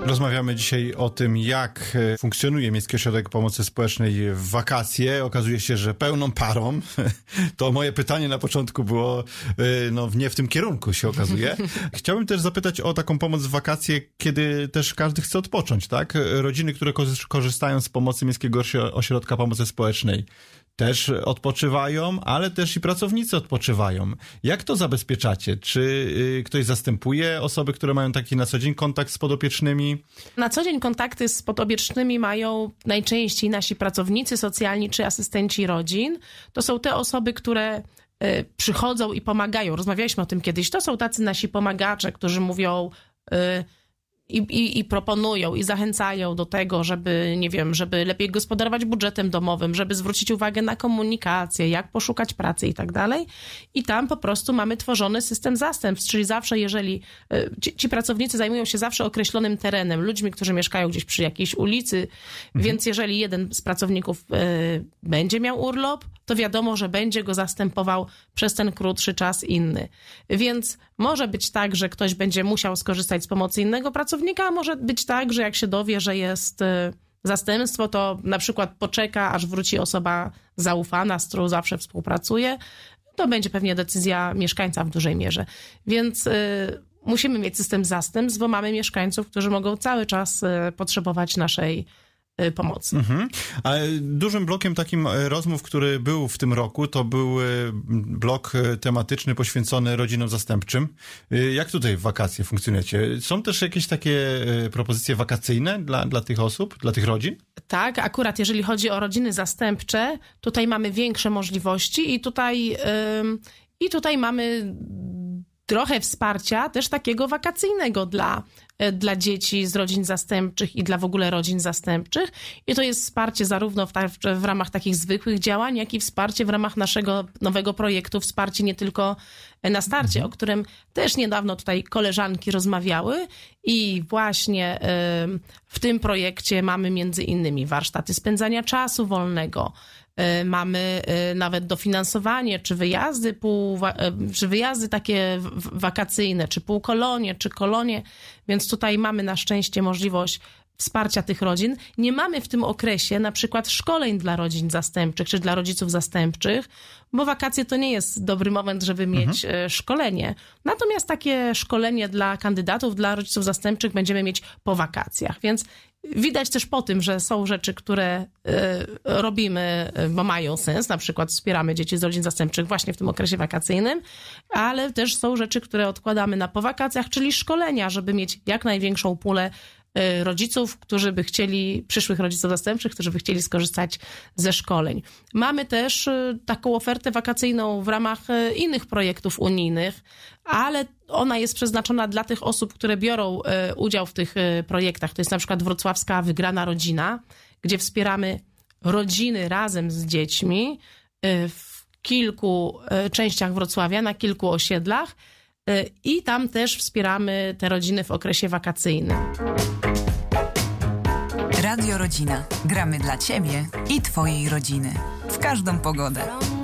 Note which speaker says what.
Speaker 1: Rozmawiamy dzisiaj o tym, jak funkcjonuje Miejski Ośrodek Pomocy Społecznej w wakacje. Okazuje się, że pełną parą. To moje pytanie na początku było, nie w tym kierunku się okazuje. Chciałbym też zapytać o taką pomoc w wakacje, kiedy też każdy chce odpocząć, tak? Rodziny, które korzystają z pomocy Miejskiego Ośrodka Pomocy Społecznej, też odpoczywają, ale też i pracownicy odpoczywają. Jak to zabezpieczacie? Czy ktoś zastępuje osoby, które mają taki na co dzień kontakt z podopiecznymi?
Speaker 2: Na co dzień kontakty z podopiecznymi mają najczęściej nasi pracownicy socjalni czy asystenci rodzin. To są te osoby, które przychodzą i pomagają. Rozmawialiśmy o tym kiedyś. To są tacy nasi pomagacze, którzy mówią... I proponują i zachęcają do tego, żeby lepiej gospodarować budżetem domowym, żeby zwrócić uwagę na komunikację, jak poszukać pracy i tak dalej. I tam po prostu mamy tworzony system zastępstw, czyli zawsze jeżeli ci pracownicy zajmują się zawsze określonym terenem, ludźmi, którzy mieszkają gdzieś przy jakiejś ulicy, więc jeżeli jeden z pracowników będzie miał urlop, to wiadomo, że będzie go zastępował przez ten krótszy czas inny. Więc może być tak, że ktoś będzie musiał skorzystać z pomocy innego pracownika, a może być tak, że jak się dowie, że jest zastępstwo, to na przykład poczeka, aż wróci osoba zaufana, z którą zawsze współpracuje. To będzie pewnie decyzja mieszkańca w dużej mierze. Więc musimy mieć system zastępstw, bo mamy mieszkańców, którzy mogą cały czas potrzebować naszej pomocy.
Speaker 1: A dużym blokiem takim rozmów, który był w tym roku, to był blok tematyczny poświęcony rodzinom zastępczym. Jak tutaj w wakacje funkcjonujecie? Są też jakieś takie propozycje wakacyjne dla tych osób, dla tych rodzin?
Speaker 2: Tak, akurat jeżeli chodzi o rodziny zastępcze, tutaj mamy większe możliwości i tutaj mamy trochę wsparcia też takiego wakacyjnego dla dzieci z rodzin zastępczych i dla w ogóle rodzin zastępczych. I to jest wsparcie zarówno w ramach takich zwykłych działań, jak i wsparcie w ramach naszego nowego projektu, wsparcie nie tylko na starcie, o którym też niedawno tutaj koleżanki rozmawiały i właśnie w tym projekcie mamy między innymi warsztaty spędzania czasu wolnego, mamy nawet dofinansowanie, czy wyjazdy takie wakacyjne, czy półkolonie, czy kolonie, więc tutaj mamy na szczęście możliwość wsparcia tych rodzin. Nie mamy w tym okresie na przykład szkoleń dla rodzin zastępczych, czy dla rodziców zastępczych, bo wakacje to nie jest dobry moment, żeby mieć szkolenie. Natomiast takie szkolenie dla kandydatów, dla rodziców zastępczych będziemy mieć po wakacjach, więc widać też po tym, że są rzeczy, które robimy, bo mają sens, na przykład wspieramy dzieci z rodzin zastępczych właśnie w tym okresie wakacyjnym, ale też są rzeczy, które odkładamy na po wakacjach, czyli szkolenia, żeby mieć jak największą pulę rodziców, przyszłych rodziców zastępczych, którzy by chcieli skorzystać ze szkoleń. Mamy też taką ofertę wakacyjną w ramach innych projektów unijnych, ale ona jest przeznaczona dla tych osób, które biorą udział w tych projektach. To jest na przykład wrocławska Wygrana Rodzina, gdzie wspieramy rodziny razem z dziećmi w kilku częściach Wrocławia, na kilku osiedlach i tam też wspieramy te rodziny w okresie wakacyjnym.
Speaker 3: Radio Rodzina. Gramy dla Ciebie i Twojej rodziny. W każdą pogodę.